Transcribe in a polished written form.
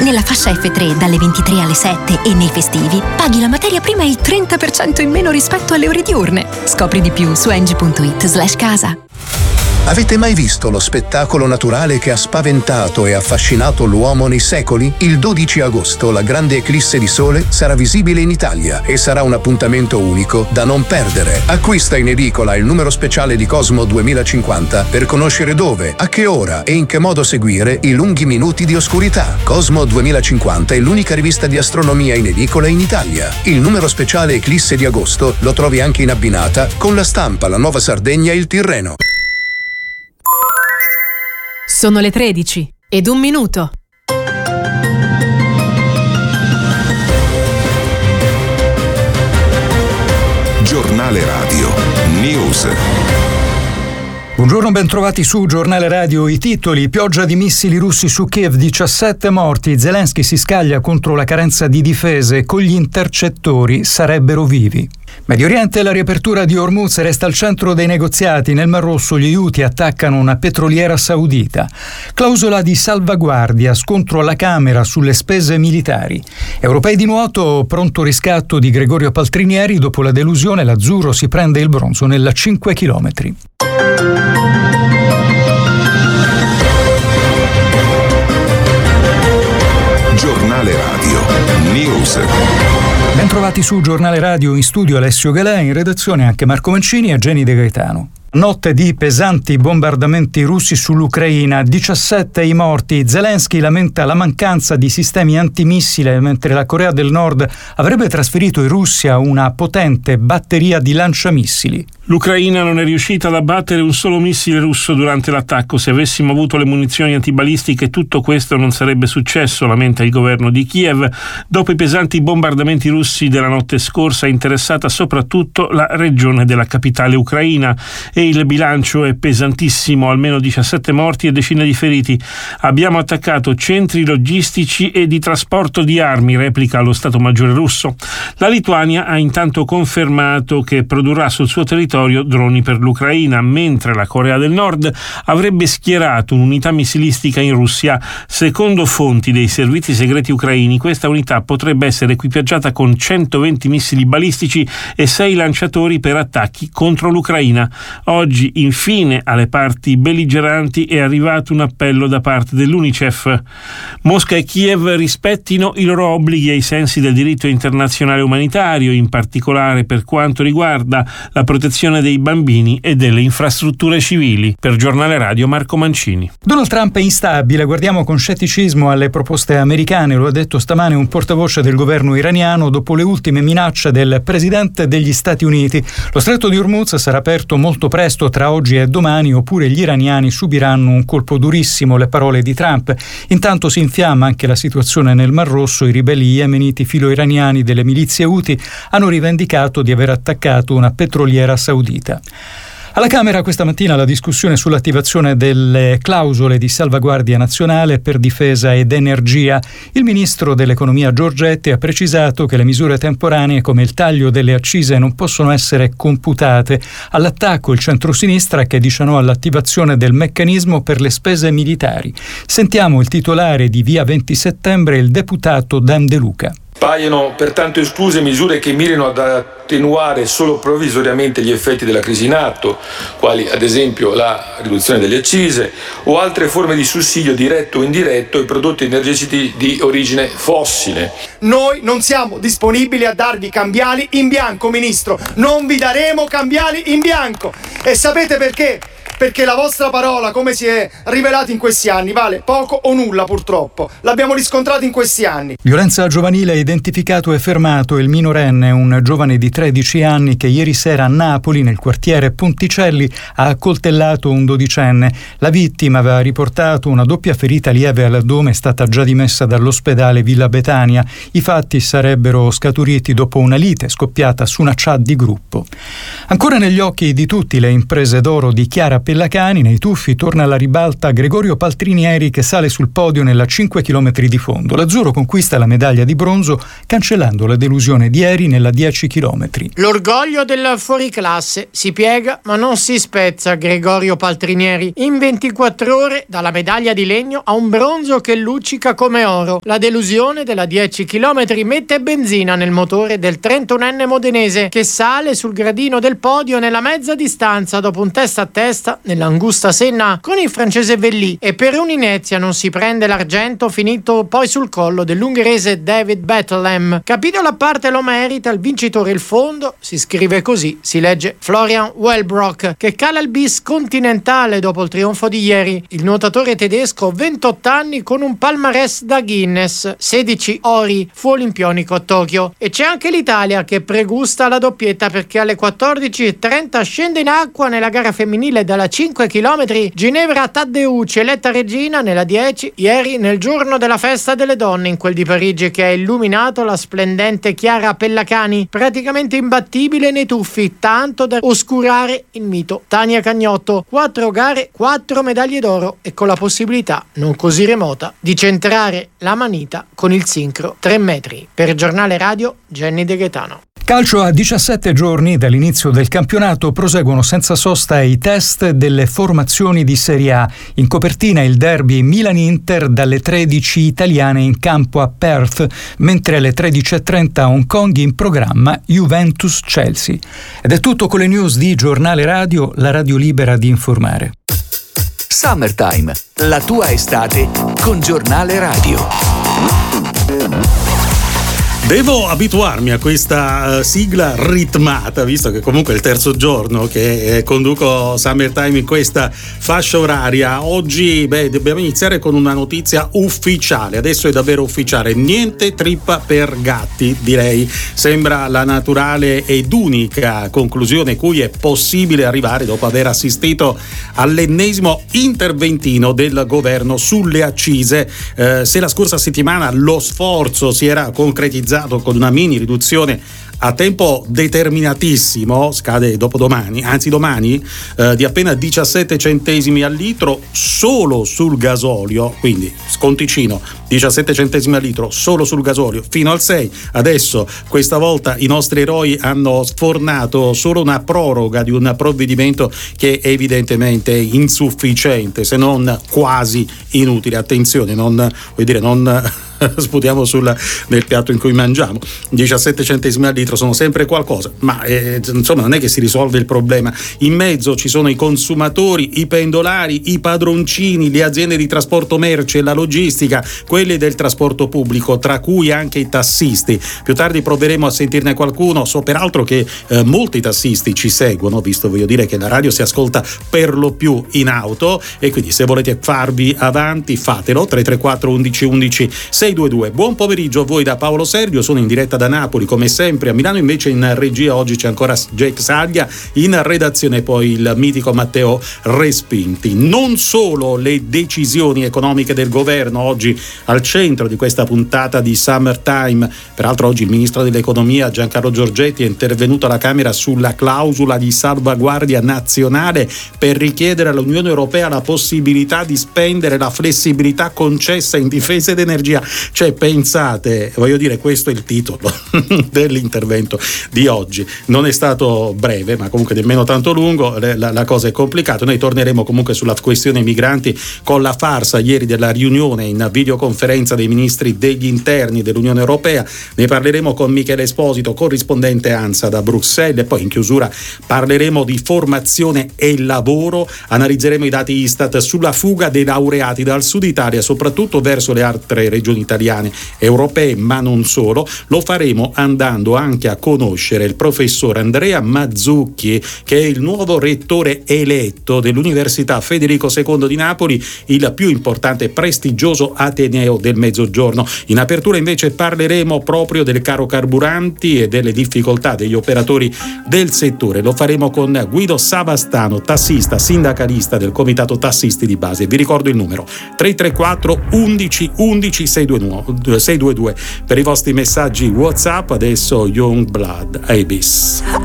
Nella fascia F3 dalle 23 alle 7 e nei festivi paghi la materia prima il 30% in meno rispetto alle ore diurne. Scopri di più su engie.it/casa. Avete mai visto lo spettacolo naturale che ha spaventato e affascinato l'uomo nei secoli? Il 12 agosto la grande eclisse di sole sarà visibile in Italia e sarà un appuntamento unico da non perdere. Acquista in edicola il numero speciale di Cosmo 2050 per conoscere dove, a che ora e in che modo seguire i lunghi minuti di oscurità. Cosmo 2050 è l'unica rivista di astronomia in edicola in Italia. Il numero speciale eclisse di agosto lo trovi anche in abbinata con La Stampa, La Nuova Sardegna e Il Tirreno. Sono le 13:01. Giornale Radio News. Buongiorno, ben trovati su Giornale Radio. I titoli: pioggia di missili russi su Kiev, 17 morti, Zelensky si scaglia contro la carenza di difese, con gli intercettori sarebbero vivi. Medio Oriente, la riapertura di Hormuz resta al centro dei negoziati. Nel Mar Rosso gli Houthi attaccano una petroliera saudita. Clausola di salvaguardia, scontro alla Camera sulle spese militari. Europei di nuoto, pronto riscatto di Gregorio Paltrinieri. Dopo la delusione l'azzurro si prende il bronzo nella 5 chilometri. Giornale Radio News. Ben trovati su Giornale Radio, in studio Alessio Galè, in redazione anche Marco Mancini e Jenny De Gaetano. Notte di pesanti bombardamenti russi sull'Ucraina, 17 i morti. Zelensky lamenta la mancanza di sistemi antimissile, mentre la Corea del Nord avrebbe trasferito in Russia una potente batteria di lanciamissili. L'Ucraina non è riuscita ad abbattere un solo missile russo durante l'attacco. Se avessimo avuto le munizioni antibalistiche tutto questo non sarebbe successo, lamenta il governo di Kiev. Dopo i pesanti bombardamenti russi della notte scorsa è interessata soprattutto la regione della capitale ucraina e il bilancio è pesantissimo, almeno 17 morti e decine di feriti. Abbiamo attaccato centri logistici e di trasporto di armi, replica lo Stato Maggiore russo. La Lituania ha intanto confermato che produrrà sul suo territorio droni per l'Ucraina, mentre la Corea del Nord avrebbe schierato un'unità missilistica in Russia. Secondo fonti dei servizi segreti ucraini, questa unità potrebbe essere equipaggiata con 120 missili balistici e 6 lanciatori per attacchi contro l'Ucraina. Oggi, infine, alle parti belligeranti è arrivato un appello da parte dell'UNICEF. Mosca e Kiev rispettino i loro obblighi ai sensi del diritto internazionale umanitario, in particolare per quanto riguarda la protezione dei bambini e delle infrastrutture civili. Per Giornale Radio Marco Mancini. Donald Trump è instabile, guardiamo con scetticismo alle proposte americane, lo ha detto stamane un portavoce del governo iraniano dopo le ultime minacce del presidente degli Stati Uniti. Lo stretto di Hormuz sarà aperto molto presto, tra oggi e domani, oppure gli iraniani subiranno un colpo durissimo, le parole di Trump. Intanto si infiamma anche la situazione nel Mar Rosso. I ribelli yemeniti filo-iraniani delle milizie Houthi hanno rivendicato di aver attaccato una petroliera saudita. Alla Camera questa mattina la discussione sull'attivazione delle clausole di salvaguardia nazionale per difesa ed energia. Il ministro dell'economia Giorgetti ha precisato che le misure temporanee come il taglio delle accise non possono essere computate. All'attacco il centrosinistra che dice no all'attivazione del meccanismo per le spese militari. Sentiamo il titolare di Via 20 Settembre, il deputato Dan De Luca. Paiono pertanto escluse misure che mirino ad attenuare solo provvisoriamente gli effetti della crisi in atto, quali ad esempio la riduzione delle accise o altre forme di sussidio diretto o indiretto ai prodotti energetici di origine fossile. Noi non siamo disponibili a darvi cambiali in bianco, Ministro, non vi daremo cambiali in bianco. E sapete perché? Perché la vostra parola, come si è rivelato in questi anni, vale poco o nulla purtroppo. L'abbiamo riscontrato in questi anni. Violenza giovanile, identificato e fermato il minorenne, un giovane di 13 anni che ieri sera a Napoli, nel quartiere Ponticelli, ha accoltellato un dodicenne. La vittima aveva riportato una doppia ferita lieve all'addome, è stata già dimessa dall'ospedale Villa Betania. I fatti sarebbero scaturiti dopo una lite scoppiata su una chat di gruppo. Ancora negli occhi di tutti le imprese d'oro di Chiara Pellacani. Nei tuffi torna alla ribalta Gregorio Paltrinieri che sale sul podio nella 5 km di fondo. L'azzurro conquista la medaglia di bronzo cancellando la delusione di ieri nella 10 km. chilometri. L'orgoglio del fuoriclasse si piega ma non si spezza. Gregorio Paltrinieri in 24 ore dalla medaglia di legno a un bronzo che luccica come oro. La delusione della 10 km mette benzina nel motore del 31enne modenese che sale sul gradino del podio nella mezza distanza dopo un testa a testa nell'angusta Senna con il francese Velli, e per un'inezia non si prende l'argento, finito poi sul collo dell'ungherese David Bethlehem. Capitolo a parte lo merita il vincitore il fondo, si scrive così, si legge Florian Wellbrock, che cala il bis continentale dopo il trionfo di ieri. Il nuotatore tedesco, 28 anni con un palmarès da Guinness, 16 ori, fu olimpionico a Tokyo. E c'è anche l'Italia che pregusta la doppietta, perché alle 14:30 scende in acqua nella gara femminile dalla 5 km Ginevra Taddeucci, eletta regina nella 10 ieri nel giorno della festa delle donne in quel di Parigi, che ha illuminato la splendente Chiara Pellacani, praticamente imbattibile nei tuffi, tanto da oscurare il mito Tania Cagnotto. 4 gare, 4 medaglie d'oro e con la possibilità non così remota di centrare la manita con il sincro 3 metri. Per Giornale Radio, Jenny De Gaetano. Calcio, a 17 giorni dall'inizio del campionato proseguono senza sosta i test delle formazioni di Serie A. In copertina il derby Milan-Inter dalle 13 italiane in campo a Perth, mentre alle 13:30 a Hong Kong in programma Juventus-Chelsea. Ed è tutto con le news di Giornale Radio, la radio libera di informare. Summertime, la tua estate con Giornale Radio. Devo abituarmi a questa sigla ritmata, visto che comunque è il terzo giorno che conduco Summertime in questa fascia oraria. Oggi dobbiamo iniziare con una notizia ufficiale, adesso è davvero ufficiale, niente trippa per gatti, direi. Sembra la naturale ed unica conclusione cui è possibile arrivare dopo aver assistito all'ennesimo interventino del governo sulle accise. Se la scorsa settimana lo sforzo si era concretizzato con una mini riduzione a tempo determinatissimo, scade dopodomani, anzi domani, di appena 17 centesimi al litro solo sul gasolio, quindi sconticino 17 centesimi al litro solo sul gasolio fino al 6. Adesso questa volta i nostri eroi hanno sfornato solo una proroga di un provvedimento che è evidentemente insufficiente, se non quasi inutile. Attenzione, non sputiamo nel piatto in cui mangiamo. 17 centesimi al litro sono sempre qualcosa, ma insomma non è che si risolve il problema. In mezzo ci sono i consumatori, i pendolari, i padroncini, le aziende di trasporto merci e la logistica, quelli del trasporto pubblico, tra cui anche i tassisti. Più tardi proveremo a sentirne qualcuno. So peraltro che molti tassisti ci seguono, visto voglio dire che la radio si ascolta per lo più in auto, e quindi se volete farvi avanti fatelo. 334 11 11 622. Buon pomeriggio a voi da Paolo Sergio, sono in diretta da Napoli come sempre. A Milano invece in regia oggi c'è ancora Jake Saglia, in redazione poi il mitico Matteo Respinti. Non solo le decisioni economiche del governo oggi al centro di questa puntata di Summertime. Peraltro oggi il ministro dell'economia Giancarlo Giorgetti è intervenuto alla Camera sulla clausola di salvaguardia nazionale per richiedere all'Unione Europea la possibilità di spendere la flessibilità concessa in difesa ed energia. Cioè, pensate, voglio dire, questo è il titolo dell'intervento di oggi. Non è stato breve, ma comunque nemmeno tanto lungo, la cosa è complicata. Noi torneremo comunque sulla questione migranti con la farsa ieri della riunione in videoconferenza dei ministri degli interni dell'Unione Europea. Ne parleremo con Michele Esposito, corrispondente ANSA da Bruxelles, e poi in chiusura parleremo di formazione e lavoro, analizzeremo i dati Istat sulla fuga dei laureati dal sud Italia, soprattutto verso le altre regioni italiane, europee, ma non solo. Lo faremo andando anche a conoscere il professor Andrea Mazzucchi, che è il nuovo rettore eletto dell'Università Federico II di Napoli, il più importante e prestigioso ateneo del Mezzogiorno. In apertura invece parleremo proprio del caro carburanti e delle difficoltà degli operatori del settore. Lo faremo con Guido Savastano, tassista sindacalista del Comitato Tassisti di Base. Vi ricordo il numero 334 11 11 622 per i vostri messaggi WhatsApp. Adesso Youngblood Abyss.